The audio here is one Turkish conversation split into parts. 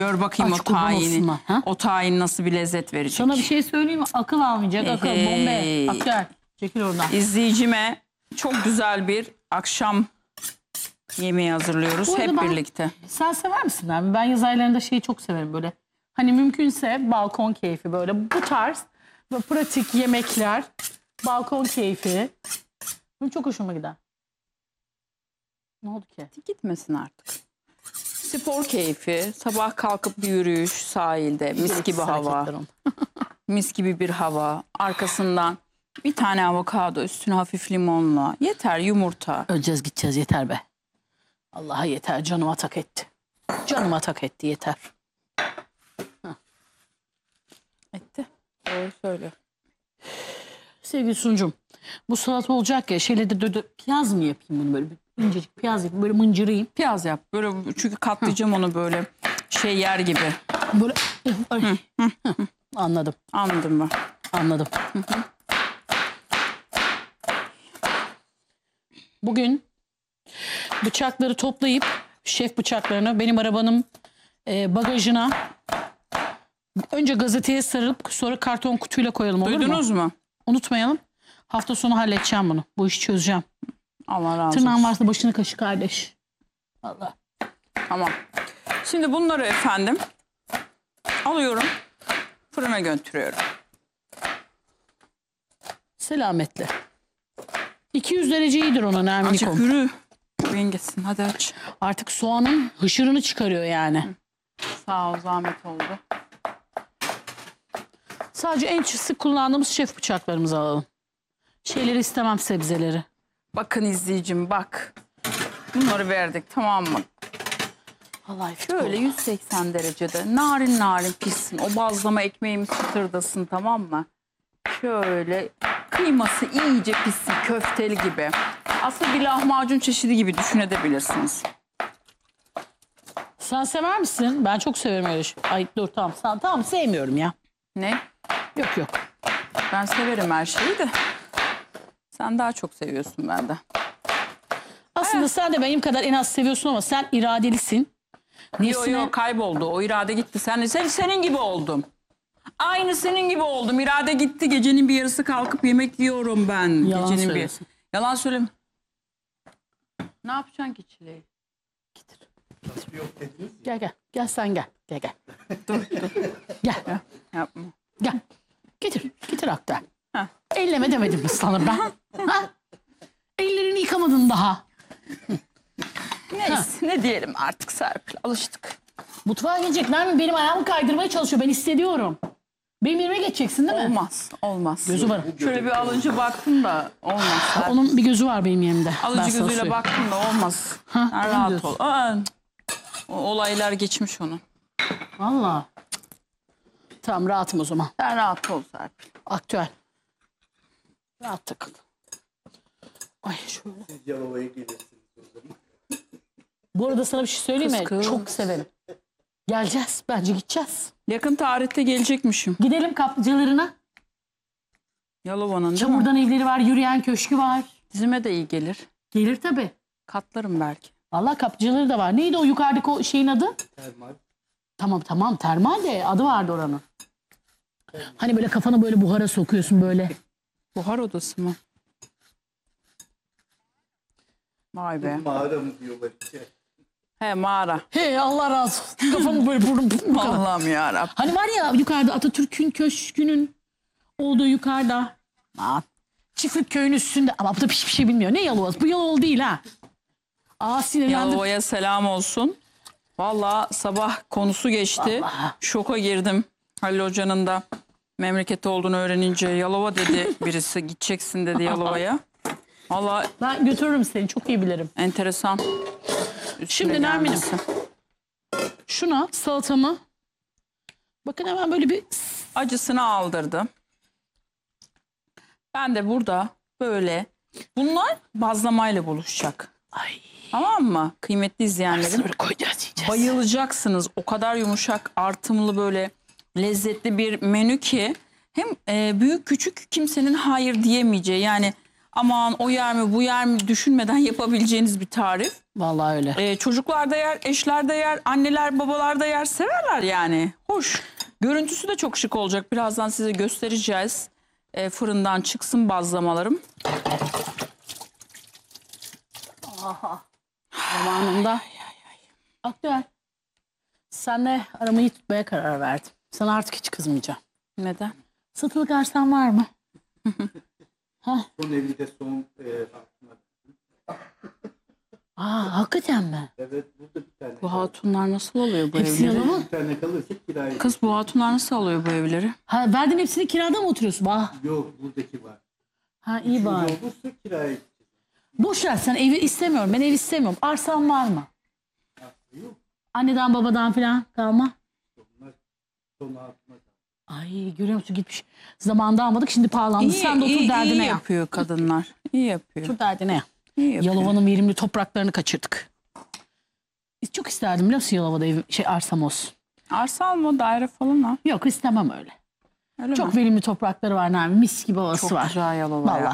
Gör bakayım Aç o kurban tayini. olsunlar, ha? O tayin nasıl bir lezzet verecek. Sana bir şey söyleyeyim mi? Akıl almayacak. Akıl bombe. Bak gel. Çekil oradan. İzleyicime çok güzel bir akşam yemeği hazırlıyoruz Bu arada hep ben- birlikte. Sen sever misin abi? Ben yaz aylarında şeyi çok severim böyle. Hani mümkünse balkon keyfi böyle. Bu tarz böyle pratik yemekler. Balkon keyfi. Benim çok hoşuma gider. Ne oldu ki? Gitmesin artık. Spor keyfi, sabah kalkıp bir yürüyüş sahilde, mis gibi hava, Hareketler onun. mis gibi bir hava. Arkasından bir tane avokado, üstüne hafif limonla. Yeter, yumurta. Öleceğiz gideceğiz yeter be. Allah'a yeter, canıma tak etti. Canıma tak etti, yeter. Etti. Doğru söylüyor. Sevgili sunucum, bu salata olacak ya, şeyle de piyaz mı yapayım bunu böyle? Bir incecik piyaz yapayım, böyle mıncırayım. Piyaz yap. Böyle çünkü katlayacağım onu böyle şey yer gibi. Böyle ay. Anladım, Anladın mı? anladım. Bugün bıçakları toplayıp, şef bıçaklarını benim arabanın bagajına önce gazeteye sarıp sonra karton kutuyla koyalım, olur mu? Duydunuz mu? Unutmayalım. Hafta sonu halledeceğim bunu. Bu işi çözeceğim. Allah razı Tırnağın olsun. varsa başını kaşı kardeş. Allah. Tamam. Şimdi bunları efendim alıyorum. Fırına götürüyorum. Selametle. 200 derece iyidir ona Açık Nerminikom. yürü. Yengesin hadi aç. Artık soğanın hışırını çıkarıyor yani. Sağ ol, zahmet oldu. Sadece en sık kullandığımız şef bıçaklarımızı alalım. Şeyleri istemem, sebzeleri. Bakın izleyicim bak. Bunları verdik, tamam mı? Vallahi Şöyle 180 derecede narin narin pişsin. O bazlama ekmeğimiz çıtırdasın, tamam mı? Şöyle kıyması iyice pişsin, köfteli gibi. Aslında bir lahmacun çeşidi gibi düşünebilirsiniz. Sen sever misin? Ben çok severim öyle şey. Ay dur tamam. Tamam sevmiyorum ya. Ne? Yok yok. Ben severim her şeyi de. Sen daha çok seviyorsun benden. Aslında sen de benim kadar en az seviyorsun ama sen iradelisin. Yo kayboldu. O irade gitti. Senin gibi oldum. Aynı senin gibi oldum. İrade gitti. Gecenin bir yarısı kalkıp yemek yiyorum ben. Yalan Gecenin söylüyorsun. Yalan söyleme. Ne yapacaksın ki çileği? Gel gel. Gel sen gel. Gel gel. Dur. Gel. Yapma. Gel. Getir. Getir Aktar. Heh. Elleme demedim mi sana ben? Ha? Ellerini yıkamadın daha. Neyse ne diyelim artık Serpil. Alıştık. Mutfağa gelecekler mi? Benim ayağımı kaydırmaya çalışıyor. Ben hissediyorum. Benim yerime geçeceksin değil mi? Olmaz. Gözü var. Şöyle bir alıcı baktım da olmaz. Serpil. Onun bir gözü var benim yerimde. Ben Alıcı sana gözüyle söyleyeyim. baktım da olmaz. Ha, Sen öyle rahat diyorsun. ol. O olaylar geçmiş onu. Valla. Tamam rahatım o zaman. Sen rahat ol Serpil. Aktüel. Rahat takıl. Ay şöyle. Yalova'ya gelirsiniz o zaman. Bu arada sana bir şey söyleyeyim mi? Kız. Çok severim. Geleceğiz. Bence gideceğiz. Yakın tarihte gelecekmişim. Gidelim kaplıcalarına. Yalova'nın değil mi? Çamurdan evleri var. Yürüyen köşkü var. Dizime de iyi gelir. Gelir tabii. Katlarım belki. Vallahi kaplıcaları da var. Neydi o yukarıdaki o şeyin adı? Termal. Tamam. Termal de adı vardı oranın. Hani böyle kafana böyle buhara sokuyorsun böyle. Buhar odası mı? Vay be. Mağara mı diyorlar ki? He mağara. Hey Allah razı olsun. Kafamı böyle burnum. Allah'ım yarabbim. Hani var ya yukarıda Atatürk'ün köşkünün olduğu yukarıda. Çiftlik köyün üstünde. Ama bu da hiçbir şey bilmiyor. Ne Yalova'sı? Bu Yalova değil ha. Sinirlendim. Yalova'ya selam olsun. Vallahi sabah konusu geçti. Vallahi. Şoka girdim. Halil Hoca'nın da memleketi olduğunu öğrenince Yalova dedi birisi. Gideceksin dedi Yalova'ya. Vallahi Ben götürürüm seni. Çok iyi bilirim. enteresan. Şimdi Nermin'im. Şuna salatamı. Bakın hemen böyle bir... Acısını aldırdım. Ben de burada böyle bunlar bazlamayla buluşacak. Ay. Tamam mı? Kıymetli izleyenlerim. Böyle koyacağız yiyeceğiz. Bayılacaksınız. O kadar yumuşak, artımlı böyle lezzetli bir menü ki hem büyük küçük kimsenin hayır diyemeyeceği, yani aman o yer mi bu yer mi düşünmeden yapabileceğiniz bir tarif. Vallahi öyle. Çocuklar da yer, eşler de yer, anneler babalar da yer, severler yani. Hoş. Görüntüsü de çok şık olacak. Birazdan size göstereceğiz. Fırından çıksın bazlamalarım. Zamanında. Aktüel. Senle aramayı tutmaya karar verdim. Sana artık hiç kızmayacağım. Neden? Satılık arsan var mı? Son evi de son aklıma. Hakikaten mi? Evet, burada bir tane. Bu hatunlar nasıl oluyor bu Hepsi evleri? yalan mı? Bir tane kalırsa kiraya. Kız bu hatunlar nasıl alıyor bu evleri? Ha, verdin hepsini kirada mı oturuyorsun? Yok, buradaki var. Ha iyi bari. Olursa kiraya. Boş ver sen evi istemiyorum. Ben ev istemiyorum. Arsan var mı? Yok. Anneden babadan falan kalma. Bunlar son aklıma. Ay görüyor musun gitmiş. Zamanında almadık şimdi pahalandı. Sen de otur derdine iyi ya. yapıyor kadınlar. İyi yapıyor. Otur derdine ya. İyi yapıyor. Yalova'nın verimli topraklarını kaçırdık. Çok isterdim biliyor musun Yalova'da arsam olsun. Arsa alma, daire falan al. Yok istemem öyle. Öyle Çok mi? verimli toprakları var Nermin. Mis gibi havası Çok var. güzel Yalova ya. Vallahi.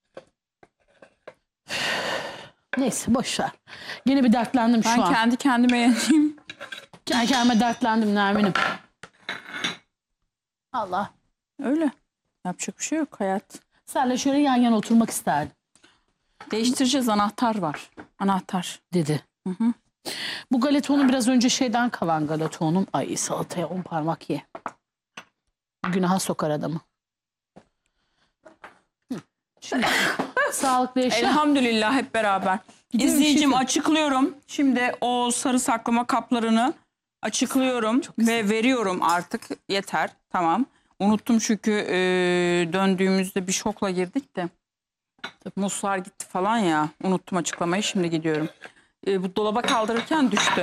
Neyse boş ver. Yine bir dertlendim Ben şu an. kendi kendime yanayım. Kendi kendime dertlendim Nermin'im. Allah. Öyle. Yapacak bir şey yok hayat. Senle şöyle yan yana oturmak isterdim Değiştireceğiz, anahtar var. Anahtar. dedi. Bu galetonun biraz önce şeyden kalan galetonum. Ay salataya 10 parmak ye. Günaha sokar adamı. Şimdi sağlıklı yaşa. Elhamdülillah hep beraber. Gidiyorum İzleyicim şefim. açıklıyorum. Şimdi o sarı saklama kaplarını açıklıyorum ve veriyorum artık. Yeter. Tamam. Unuttum çünkü döndüğümüzde bir şokla girdik de. Muslar gitti falan ya. Unuttum açıklamayı. Şimdi gidiyorum. Bu dolaba kaldırırken düştü.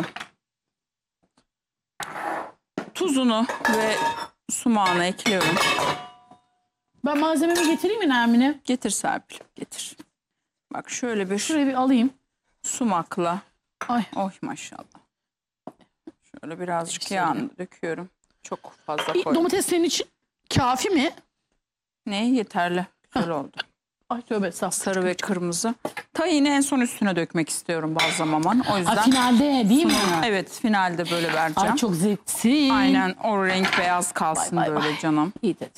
Tuzunu ve sumağını ekliyorum. Ben malzememi getireyim mi Nermin'e? Getir Serpil. Getir. Bak şöyle bir Şuraya bir alayım. sumakla. Ay. Oy maşallah. Şöyle birazcık yağını döküyorum. Çok fazla koy. Domates senin için kafi mi? Ne? Yeterli. Güzel oldu. Ay tövbe estağfurullah. Sarı ve kırmızı. Tayini en son üstüne dökmek istiyorum bazlamaman. O yüzden. Finalde değil mi? Evet, finalde böyle vereceğim. Ay çok zevkli. Aynen o renk beyaz kalsın Vay, vay, böyle vay. canım. İyi dedi.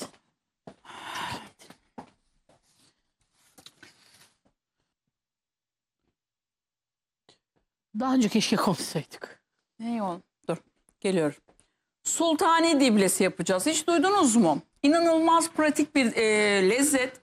Daha önce keşke konuşsaydık. Ne oldu? Dur. Geliyorum. Sultani diblesi yapacağız. Hiç duydunuz mu? İnanılmaz pratik bir lezzet.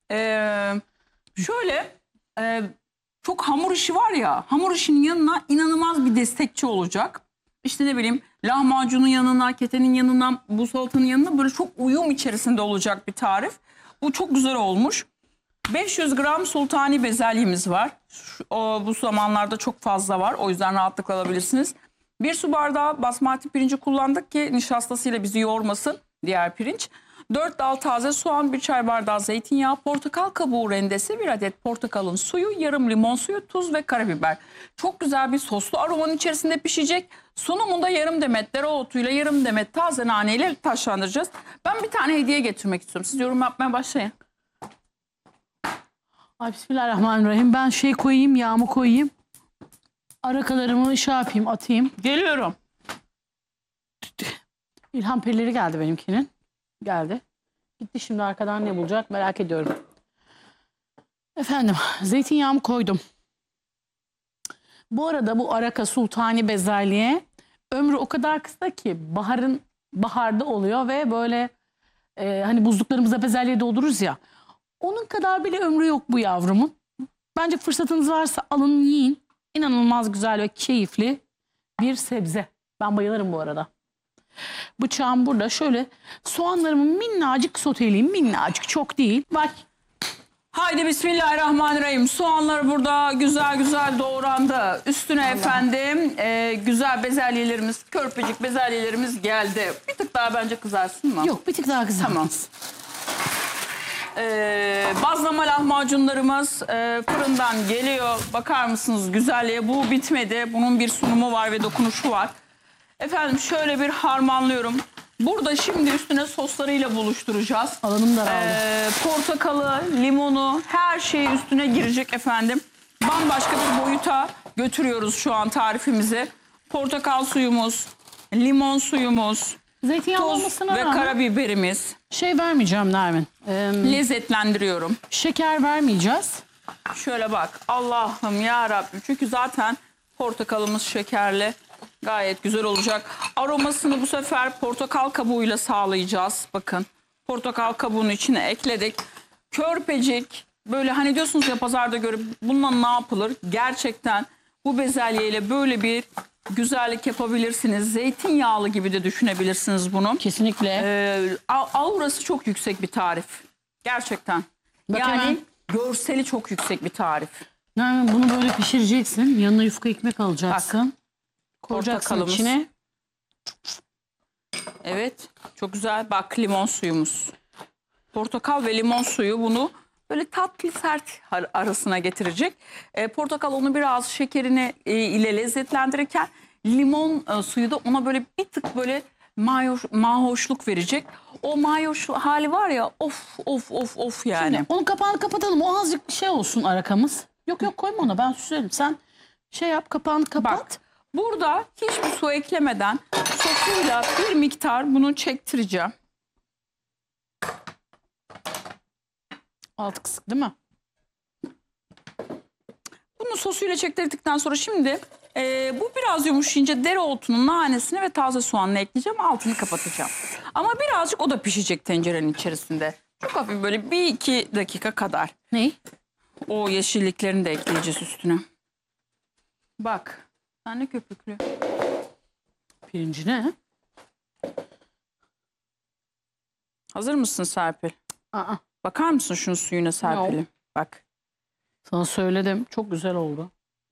Şöyle çok hamur işi var ya. Hamur işinin yanına inanılmaz bir destekçi olacak. İşte ne bileyim lahmacunun yanına, ketenin yanına, bu salatanın yanına böyle çok uyum içerisinde olacak bir tarif. Bu çok güzel olmuş. 500 gram sultani bezelyemiz var. Bu zamanlarda çok fazla var. O yüzden rahatlıkla alabilirsiniz. 1 su bardağı basmati pirinci kullandık ki nişastasıyla bizi yormasın diğer pirinç. 4 dal taze soğan, 1 çay bardağı zeytinyağı, portakal kabuğu rendesi, 1 adet portakalın suyu, yarım limon suyu, tuz ve karabiber. Çok güzel bir soslu aromanın içerisinde pişecek. Sunumunda yarım demet dereotuyla yarım demet taze naneyle taşlandıracağız. Ben bir tane hediye getirmek istiyorum. Siz yorum yapmaya başlayın. Ay bismillahirrahmanirrahim. Ben şey koyayım, yağımı koyayım. Arakalarımı şey yapayım, atayım. Geliyorum. İlham perileri geldi benimkinin. Geldi. Gitti şimdi arkadan ne bulacak merak ediyorum. Efendim zeytinyağımı koydum. Bu arada bu araka sultani bezelye ömrü o kadar kısa ki baharda oluyor ve böyle hani buzluklarımıza bezelye doldururuz ya. Onun kadar bile ömrü yok bu yavrumun. Bence fırsatınız varsa alın yiyin. İnanılmaz güzel ve keyifli bir sebze. Ben bayılırım bu arada. Bıçağım burada. Şöyle soğanlarımı minnacık soteleyeyim. Minnacık, çok değil. Bak. Haydi bismillahirrahmanirrahim. Soğanlar burada güzel güzel doğrandı. Üstüne efendim güzel bezelyelerimiz, körpecik bezelyelerimiz geldi. Bir tık daha bence kızarsın mı? Yok bir tık daha kızartın. Tamam. Bazlama lahmacunlarımız fırından geliyor. Bakar mısınız güzelliğe? Bu bitmedi. Bunun bir sunumu var ve dokunuşu var. Efendim şöyle bir harmanlıyorum. Burada şimdi üstüne soslarıyla buluşturacağız. Alanım daraldı. Portakalı, limonu, her şey üstüne girecek efendim. Bambaşka bir boyuta götürüyoruz şu an tarifimizi. Portakal suyumuz, limon suyumuz, Zeytinyağı toz olmasına ve rağmen karabiberimiz. şey vermeyeceğim Nermin. Lezzetlendiriyorum. Şeker vermeyeceğiz. Şöyle bak, Allah'ım ya Rabbim. Çünkü zaten portakalımız şekerli. Gayet güzel olacak. Aromasını bu sefer portakal kabuğuyla sağlayacağız. Bakın, portakal kabuğunu içine ekledik. Körpecik, böyle hani diyorsunuz ya pazarda görüp bununla ne yapılır? Gerçekten bu bezelyeyle böyle bir güzellik yapabilirsiniz. Zeytinyağlı gibi de düşünebilirsiniz bunu. Kesinlikle. Aurası çok yüksek bir tarif. Gerçekten. Bak Yani hemen. görseli çok yüksek bir tarif. Nermin bunu böyle pişireceksin. Yanına yufka ekmek alacaksın. Koyacaksın Portakalımız. içine. Evet, çok güzel. Bak, limon suyumuz. Portakal ve limon suyu bunu böyle tatlı sert arasına getirecek. Portakal onu biraz şekerini ile lezzetlendirirken limon suyu da ona böyle bir tık böyle mahoşluk verecek. O mahoş hali var ya, of of of of yani. Onun kapağını kapatalım. O azıcık şey olsun arakamız. Yok koyma ona, ben süzerim. Sen şey yap, kapağını kapat. Bak, burada hiçbir su eklemeden sosuyla bir miktar bunu çektireceğim. Altı kısık değil mi? Bunu sosuyla çektirdikten sonra şimdi bu biraz yumuşayınca dereotunun nanesini ve taze soğanını ekleyeceğim. Altını kapatacağım. Ama birazcık o da pişecek tencerenin içerisinde. Çok hafif böyle 1-2 dakika kadar. Ne? O yeşilliklerini de ekleyeceğiz üstüne. Bak. Sen ne köpüklü. Pirinci ne? Hazır mısın Serpil? Aa, Bakar mısın şunun suyuna Serpil'im? Bak. sana söyledim. Çok güzel oldu.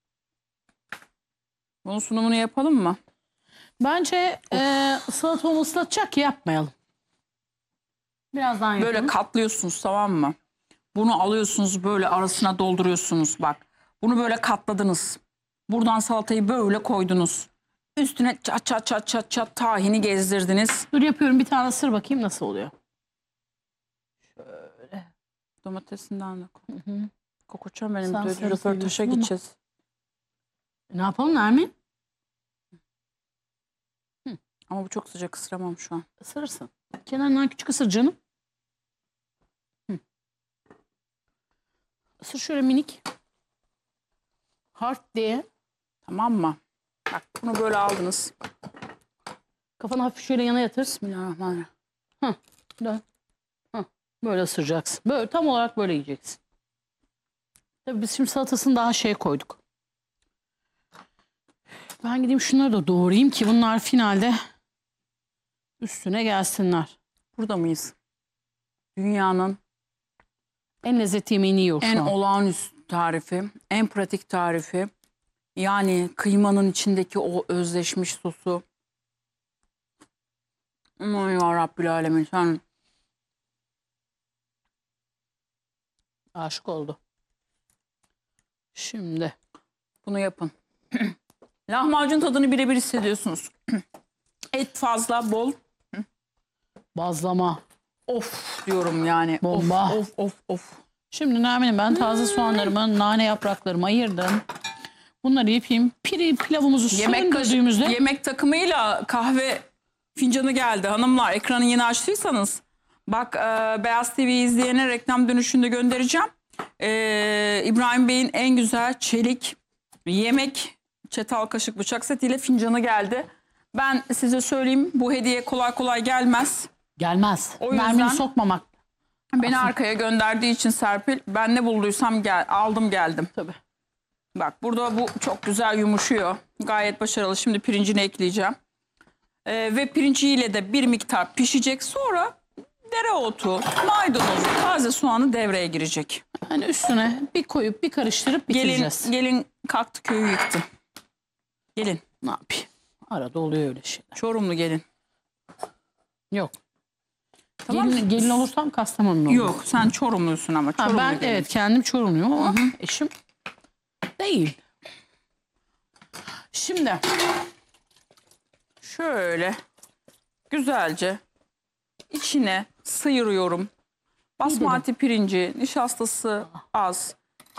Bunun sunumunu yapalım mı? Bence salatamı ıslatacak, yapmayalım. Birazdan yapalım. Böyle katlıyorsunuz, tamam mı? Bunu alıyorsunuz, böyle arasına dolduruyorsunuz bak. Bunu böyle katladınız. Buradan salatayı böyle koydunuz. Üstüne çat çat çat çat çat tahini gezdirdiniz. Dur yapıyorum, bir tane ısır bakayım nasıl oluyor. Domatesinden de koy. Hı. Kokoçam benim, Sen de sarı röportaja seviyorsun ama. gideceğiz. Ne yapalım Nermin? Ama bu çok sıcak, ısıramam şu an. Isırırsın. Kenarından küçük ısır canım. Hı. Isır şöyle minik. Hard diye. Tamam mı? Bak, bunu böyle aldınız. Kafanı hafif şöyle yana yatır. Bismillahirrahmanirrahim. Dön. Hah, böyle ısıracaksın. Böyle tam olarak böyle yiyeceksin. Tabii biz şimdi salatasını daha şey koyduk. Ben gideyim şunları da doğrayayım ki bunlar finalde üstüne gelsinler. Burada mıyız? Dünyanın En lezzetli yemeğini yiyor şu en an. olağanüstü tarifi, en pratik tarifi. Yani kıymanın içindeki o özleşmiş sosu. Aman ya Rabbil Alemin, sen Aşık oldu. Şimdi bunu yapın. Lahmacun tadını birebir hissediyorsunuz. Et fazla, bol. bazlama. Of diyorum yani. Bomba. Of. Şimdi Nermin'im, ben taze soğanlarımı, nane yapraklarımı ayırdım. Bunları yapayım. Pilavımızı söndürdüğümüzde Yemek takımıyla kahve fincanı geldi hanımlar. Ekranı yeni açtıysanız. Bak, Beyaz TV'yi izleyene reklam dönüşünde göndereceğim. İbrahim Bey'in en güzel çelik yemek çatal kaşık bıçak setiyle fincanı geldi. Ben size söyleyeyim, bu hediye kolay kolay gelmez. gelmez. O yüzden- Nermin'i sokmamak. Beni arkaya gönderdiği için Serpil, ben ne bulduysam aldım geldim. Tabii. Bak, burada bu çok güzel yumuşuyor. Gayet başarılı. Şimdi pirincini ekleyeceğim. Ve pirinciyle de bir miktar pişecek. Sonra dereotu, maydanozu, taze soğanı devreye girecek. Hani üstüne bir koyup bir karıştırıp bitireceğiz. Gelin kalktı, köyü yıktı. Gelin. Ne yapayım? Arada oluyor öyle şeyler. Çorumlu gelin. Yok. Tamam. Gelin olursam Kastamonu'lu olurum. Yok, sen Çorumlusun ama. Ha, Çorumlu ben gelin. evet kendim Çorumluyum ama eşim değil. Şimdi Şöyle güzelce içine sıyırıyorum. Basmati pirinci, nişastası az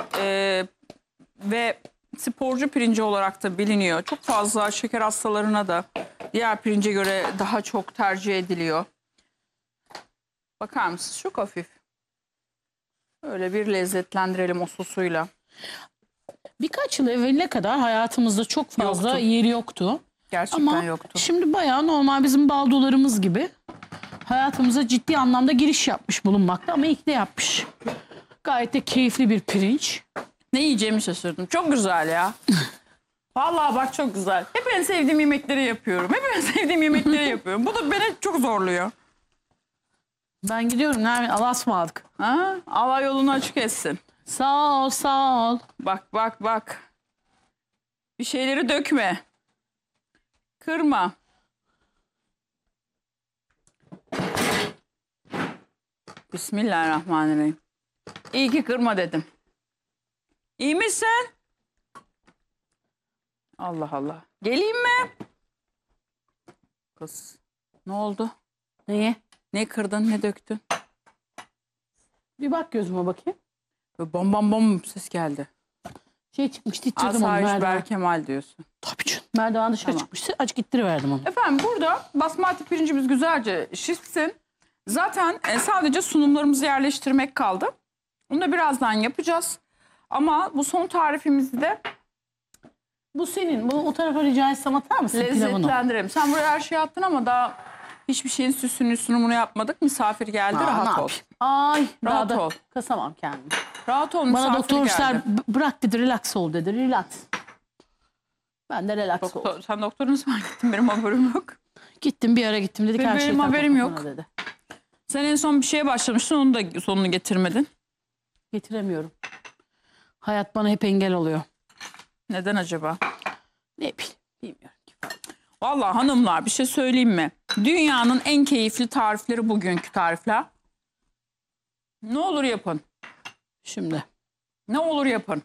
ve sporcu pirinci olarak da biliniyor. Çok fazla şeker hastalarına da diğer pirince göre daha çok tercih ediliyor. Bakar mısınız? Çok hafif. Öyle bir lezzetlendirelim o sosuyla. Birkaç yıl evveline kadar hayatımızda çok fazla Yoktu. yeri yoktu. Gerçekten Ama yoktu. şimdi bayağı normal bizim baldolarımız gibi hayatımıza ciddi anlamda giriş yapmış bulunmakta ama ilk de yapmış. Gayet de keyifli bir pirinç. Ne yiyeceğimi şaşırdım. Çok güzel ya. Vallahi bak çok güzel. Hep en sevdiğim yemekleri yapıyorum. Hep en sevdiğim yemekleri yapıyorum. Bu da beni çok zorluyor. Ben gidiyorum Nermin. Allah'a ısmarladık. Ha? Allah yolunu açık etsin. Sağ ol, sağ ol. Bak bak bak. Bir şeyleri dökme. Kırma. Bismillahirrahmanirrahim. İyi ki kırma dedim. İyi misin? Allah Allah. Geleyim mi? Kız. Ne oldu? Neyi? Ne kırdın, ne döktün? Bir bak gözüme bakayım. Böyle bom bom bom ses geldi. Şey çıkmış, ittirdim onu Asayiş merdiven. Berkemal diyorsun. Tabii canım. Merdiven dışarı Tamam. çıkmıştı. Açık ittiriverdim onu. Efendim burada basmati pirincimiz güzelce şişsin. Zaten sadece sunumlarımızı yerleştirmek kaldı. Bunu da birazdan yapacağız. Ama bu son tarifimizi de Bu senin. Bunu o tarafa rica etsem atar mısın pilavını? lezzetlendirelim. Sen buraya her şeyi attın ama daha hiçbir şeyin süsünü sunumunu yapmadık. Misafir geldi, Aa, rahat ne ol. yapayım? Ay, Rahat daha da ol. kasamam kendimi. Rahat ol, Bana misafir doktor geldi. Ser bırak dedi, relax ol dedi. Relax. Ben de relax oldum. Doktor, sen doktorunuz mu gittin? Benim haberim yok. Gittim bir ara gittim dedik her Benim şeyi haberim takma yok. kafana dedi. Sen en son bir şeye başlamıştın, onu da sonunu getirmedin. Getiremiyorum. Hayat bana hep engel oluyor. Neden acaba? Ne bileyim, bilmiyorum ki. Vallahi hanımlar bir şey söyleyeyim mi? Dünyanın en keyifli tarifleri bugünkü tarifler. Ne olur yapın. Şimdi. Ne olur yapın.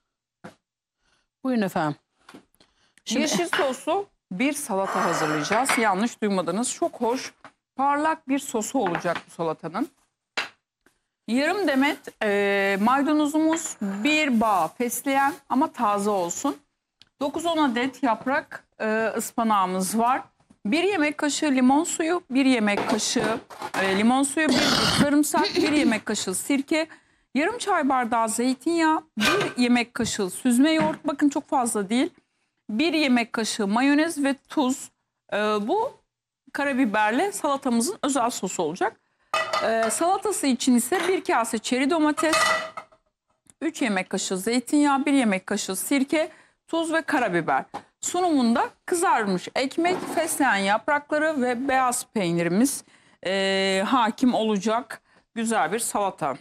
Buyurun efendim. Şimdi Yeşil soslu bir salata hazırlayacağız. Yanlış duymadınız. Çok hoş, parlak bir sosu olacak bu salatanın. Yarım demet maydanozumuz, bir bağ fesleğen ama taze olsun. 9-10 adet yaprak ıspanağımız var. 1 yemek kaşığı limon suyu, 1 yemek kaşığı limon suyu, 1 sarımsak, 1 yemek kaşığı sirke, yarım çay bardağı zeytinyağı, 1 yemek kaşığı süzme yoğurt. Bakın çok fazla değil. 1 yemek kaşığı mayonez ve tuz. Bu karabiberle salatamızın özel sosu olacak. Salatası için ise 1 kase çeri domates, 3 yemek kaşığı zeytinyağı, 1 yemek kaşığı sirke, tuz ve karabiber. Sunumunda kızarmış ekmek, fesleğen yaprakları ve beyaz peynirimiz hakim olacak güzel bir salata.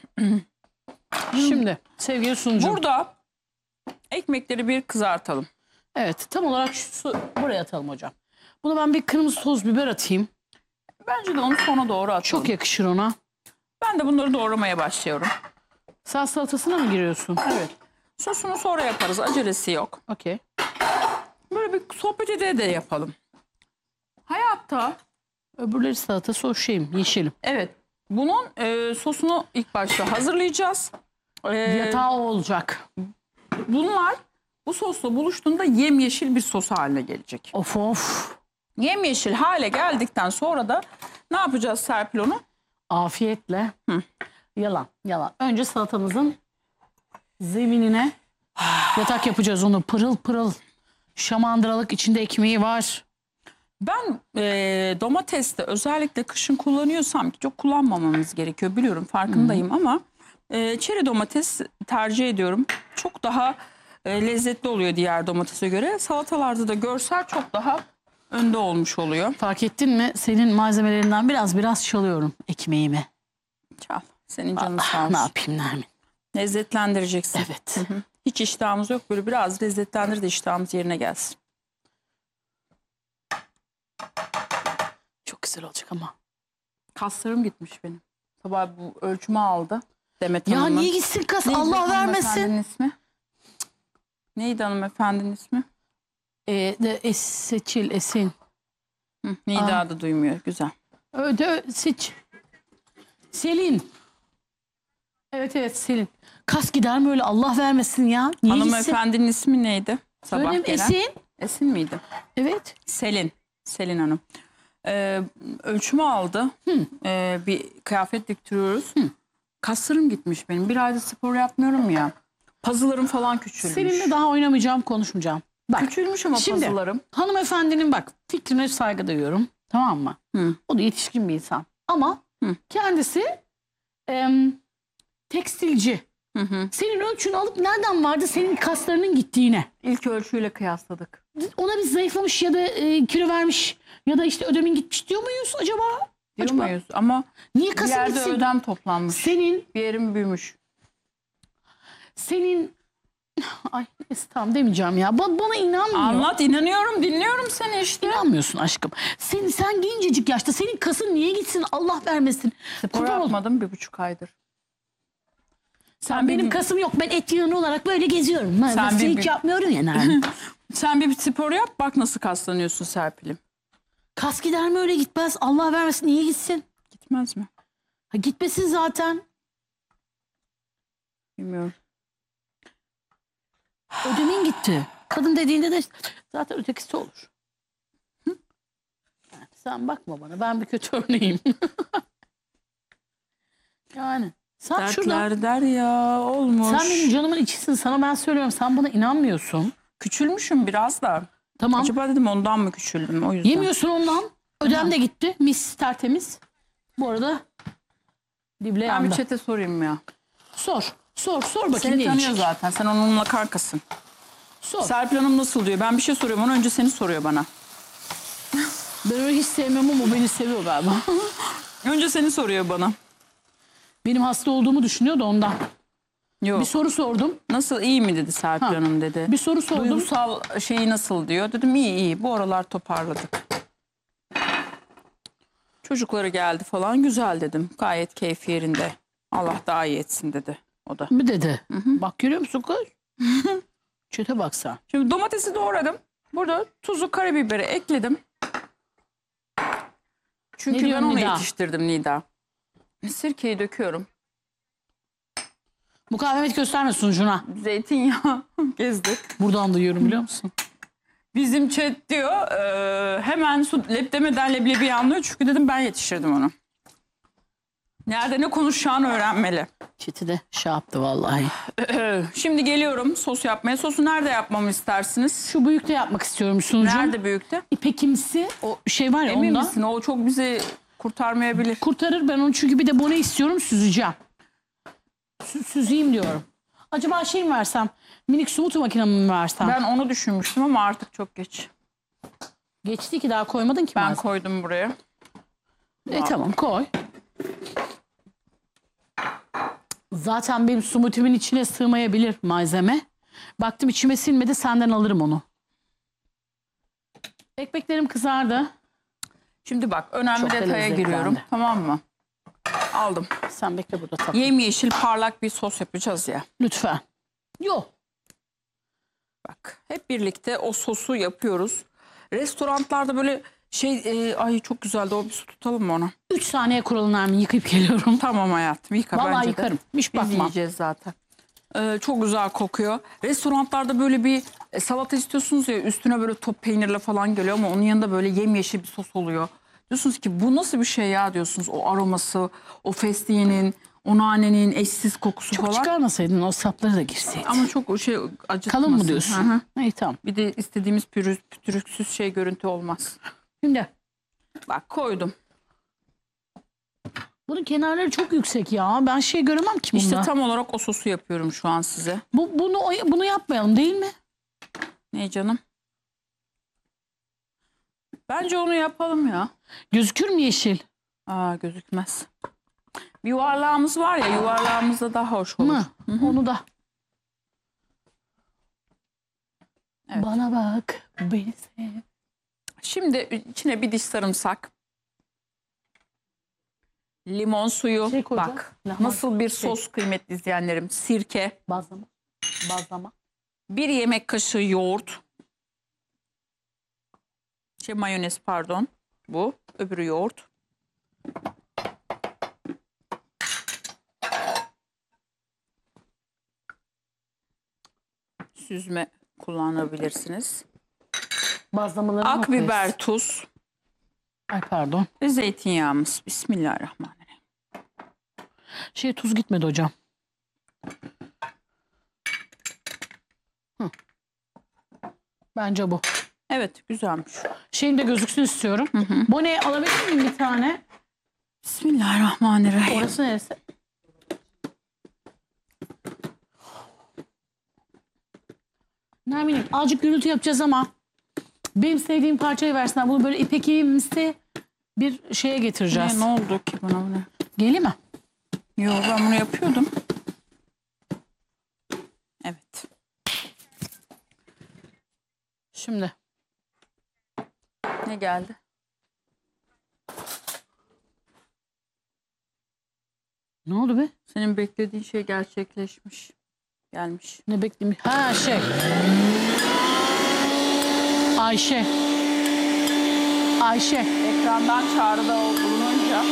Şimdi sevgili sunucum. Burada ekmekleri bir kızartalım. Evet, tam olarak şu buraya atalım hocam. Bunu ben bir kırmızı toz biber atayım. Bence de onu sona doğru atalım. Çok yakışır ona. Ben de bunları doğramaya başlıyorum. Sen salatasına mı giriyorsun? Evet. Sosunu sonra yaparız. Acelesi yok. Okey. Böyle bir sohbet ede de yapalım. Hayatta Öbürleri salatası o şeyim, yeşilim. evet bunun sosunu ilk başta hazırlayacağız. Yatağı o olacak. Bunlar bu sosla buluştuğunda yemyeşil bir sos haline gelecek. Of of. Yemyeşil hale geldikten sonra da ne yapacağız Serpil onu? Afiyetle. Yalan, yalan. Önce salatamızın zeminine yatak yapacağız onu. Pırıl pırıl. Şamandıralık içinde ekmeği var. Ben domateste özellikle kışın kullanıyorsam ki çok kullanmamamız gerekiyor biliyorum farkındayım ama çeri domates tercih ediyorum. Çok daha lezzetli oluyor diğer domatese göre. Salatalarda da görsel çok daha önde olmuş oluyor. Fark ettin mi? Senin malzemelerinden biraz çalıyorum ekmeğimi. Çal. Senin canın sağ Ne olsun. yapayım Nermin? Lezzetlendireceksin. Evet. Hiç iştahımız yok. Böyle biraz lezzetlendir de iştahımız yerine gelsin. Çok güzel olacak ama. Kaslarım gitmiş benim. Sabah bu ölçümü aldı. Demet Ya Hanım'ın. niye gitsin kas? Neydi Allah vermesin. hanımefendinin ismi? Neydi hanımefendinin ismi? Seçil, Esin. Nida da duymuyor. Güzel. Öde Siç. Selin. Evet Selin. Kas gider mi öyle, Allah vermesin ya. Niye gitsin? Hanımefendinin ismi neydi? Sabah Öyle mi? gelen. Esin. Esin miydi? Evet. Selin. Selin Hanım. Ölçümü aldı. Bir kıyafet diktiriyoruz. Kaslarım gitmiş benim. Bir ayda spor yapmıyorum ya. Pazılarım falan küçülmüş. Seninle daha oynamayacağım, konuşmayacağım. Bak. Küçülmüş ama Şimdi pazılarım. hanımefendinin bak fikrine saygı duyuyorum. Tamam mı? O da yetişkin bir insan. Ama kendisi tekstilci. Senin ölçünü alıp nereden vardı senin kaslarının gittiğine? İlk ölçüyle kıyasladık. Ona biz zayıflamış ya da kilo vermiş ya da işte ödemin gitmiş diyor muyuz acaba? Diyor muyuz? Ama Niye bir kasın yerde gitsin? ödem toplanmış. Senin Bir yerim büyümüş. ay neyse, tamam demeyeceğim ya. Bana inanmıyor. Anlat, inanıyorum, dinliyorum seni işte. İnanmıyorsun aşkım. Sen gencecik yaşta senin kasın niye gitsin, Allah vermesin. Spor Kurban ol. yapmadım 1,5 aydır. Sen benim kasım yok. Ben et yığını olarak böyle geziyorum. Ben Sen hiç bir- yapmıyorum yani. Sen bir spor yap, bak nasıl kaslanıyorsun Serpil'im. Kas gider mi öyle, gitmez. Allah vermesin, niye gitsin? Gitmez mi? Ha, gitmesin zaten. Bilmiyorum. Ödemin gitti. Kadın dediğinde de zaten ötekisi olur. Yani sen bakma bana. Ben bir kötü örneğim. Yani. Sen şurada. Dertler der ya, olmuş. Sen benim canımın içisin. Sana ben söylüyorum. Sen buna inanmıyorsun. Küçülmüşüm biraz da. Tamam. Acaba dedim ondan mı küçüldüm, o yüzden. Yemiyorsun ondan. Ödem de gitti. Mis, tertemiz. Bu arada dible Ben yandı. bir çete sorayım ya. Sor bakayım. Seni ne tanıyor diyecek? zaten. Sen onunla kankasın. Sor. Serpil Hanım nasıl diyor. Ben bir şey soruyorum ona, önce seni soruyor bana. Ben öyle hiç sevmem ama o beni seviyor galiba. Önce seni soruyor bana. Benim hasta olduğumu düşünüyor da ondan. Yok. Bir soru sordum. Nasıl, iyi mi dedi Serpil Hanım dedi. Bir soru sordum. Duygusal şeyi nasıl diyor. Dedim iyi. Bu aralar toparladık. Çocukları geldi falan, güzel dedim. Gayet keyfi yerinde. Allah daha iyi etsin dedi o da. Mi dedi? Bak görüyor musun kız? Çete baksa. Şimdi domatesi doğradım. Burada tuzu, karabiberi ekledim. Çünkü Ne ben diyorsun onu Nida? yetiştirdim Nida. Sirkeyi döküyorum. Bu kahvemet gösterme sunucuna. Zeytinyağı gezdik. Buradan duyuyorum biliyor musun? Bizim chat diyor hemen su demeden leblebi anlıyor. Çünkü dedim ben yetiştirdim onu. Nerede ne konuşacağını öğrenmeli. Çeti de şey yaptı vallahi. Şimdi geliyorum sos yapmaya. Sosu nerede yapmamı istersiniz? Şu büyükte yapmak istiyorum sunucu. Nerede büyükte? İpekimsi o şey var ya Emin ondan. misin? O çok bizi kurtarmayabilir. Kurtarır ben onu, çünkü bir de bone istiyorum, süzeceğim. Süzeyim diyorum. Acaba şey mi versem? Minik smoothie makinemi mi versem? Ben onu düşünmüştüm ama artık çok geç. Geçti ki daha koymadın ki. Ben malzeme. koydum buraya. Tamam koy. Zaten benim smoothie'min içine sığmayabilir malzeme. Baktım içime sinmedi, senden alırım onu. Ekmeklerim kızardı. Şimdi bak, önemli Çok da detaya lezzetlendi. giriyorum. Tamam mı? Aldım. Sen bekle burada tatlım. Yemyeşil parlak bir sos yapacağız ya. Lütfen. Yok. Bak, hep birlikte o sosu yapıyoruz. Restoranlarda böyle ay çok güzeldi, o bir su tutalım mı ona? 3 saniye kuralın Nermin, yıkayıp geliyorum. Tamam hayatım, yıka Vallahi bence de. yıkarım. Hiç Biz bakmam. yiyeceğiz zaten. Çok güzel kokuyor. Restoranlarda böyle bir salata istiyorsunuz ya, üstüne böyle top peynirle falan geliyor ama onun yanında böyle yemyeşil bir sos oluyor. Diyorsunuz ki bu nasıl bir şey ya diyorsunuz. O aroması, o fesleğenin, o nanenin eşsiz kokusu Çok falan. çıkarmasaydın o sapları da girseydi. Ama çok o şey acıtmasın. Kalın mı diyorsun? Hı hı. İyi tamam. Bir de istediğimiz pütürüksüz şey görüntü olmaz. Şimdi Bak koydum. bunun kenarları çok yüksek ya. Ben şey göremem ki bunda. İşte tam olarak o sosu yapıyorum şu an size. Bunu yapmayalım değil mi? Ne canım? Bence onu yapalım ya. Gözükür mü yeşil? Gözükmez. Bir yuvarlağımız var ya, yuvarlağımızda daha hoş olur. Mı? Onu da. Evet. Bana bak, beni sev. Şimdi içine bir diş sarımsak. Limon suyu. Şey koyacağız. Bak Lahmacun. nasıl bir sos kıymetli izleyenlerim. Sirke. Bazlama. 1 yemek kaşığı yoğurt. Mayonez pardon. bu. Öbürü yoğurt. Süzme kullanabilirsiniz. Bazlamaları Akbiber, tuz Ay pardon. ve zeytinyağımız. Bismillahirrahmanirrahim. Tuz gitmedi hocam. Bence bu. Evet, güzelmiş. Şeyim de gözüksün istiyorum. Boneyi alabilir miyim bir tane? Bismillahirrahmanirrahim. Orası neresi? Nermin'im azıcık gürültü yapacağız ama benim sevdiğim parçayı versinler. Bunu böyle ipekiğimsi bir şeye getireceğiz. Ne oldu ki bana bu ne? Geleyim mi? Yok, ben bunu yapıyordum. Evet. Şimdi. Ne geldi? Ne oldu be? Senin beklediğin şey gerçekleşmiş. Gelmiş. Ne bekleyeyim? Ha Ayşe. Ayşe. Ekrandan çağrıda bulununca.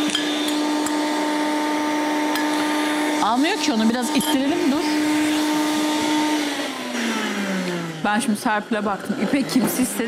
Almıyor ki onu. Biraz ittirelim dur. Ben şimdi Serpil'e baktım. İpek kimse istedi.